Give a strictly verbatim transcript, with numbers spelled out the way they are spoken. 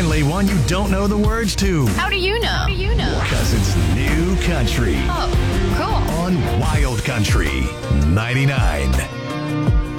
finally one you don't know the words to. How do you know? How do you know? Because it's new country Oh, cool. on Wild Country ninety-nine.